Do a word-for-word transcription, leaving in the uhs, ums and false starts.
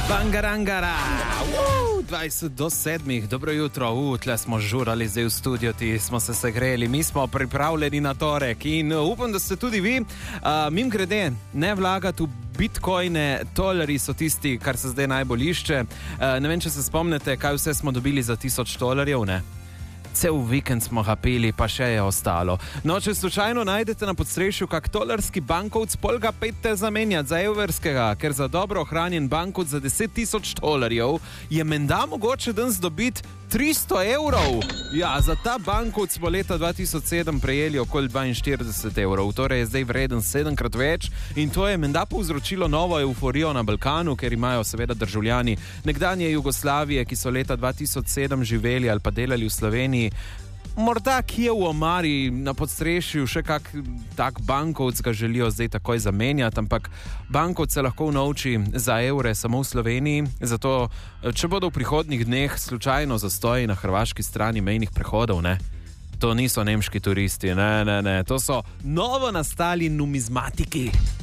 Bangarangara, uh, dvajset do sedmih, dobro jutro, uh, tle smo žurali zdaj v studio, ti smo se segreli, mi smo pripravljeni na torek in uh, upam, da ste tudi vi. Uh, mim grede, ne vlagati v bitcoine, tolarji so tisti, kar se zdaj najbolj išče. Uh, ne vem, če se spomnite, kaj vse smo dobili za tisoč tolarjev, ne? Cel vikend smo ga pili, pa še je ostalo. No, če slučajno najdete na podstrešju kak tolarski bankovc, pol ga pejte zamenjati za evrskega, ker za dobro ohranjen bankovc za deset tisoč tolarjev je menda mogoče danes dobiti tristo evrov. Ja, za ta bankovc smo leta dva tisoč sedem prejeli okoli dvainštirideset evrov, torej je zdaj vreden sedemkrat več in to je menda povzročilo novo euforijo na Balkanu, ker imajo seveda državljani nekdanje Jugoslavije, ki so leta dva tisoč sedem živeli ali pa delali v Sloveniji, morda kje v omari na podstrešju še kak tak bankovc ga želijo zdaj takoj zamenjati, ampak bankovc se lahko unovči za evre samo v Sloveniji, zato če bodo v prihodnjih dneh slučajno zastoji na hrvaški strani mejnih prehodov, ne, to niso nemški turisti, ne, ne, ne, to so novo nastali numizmatiki.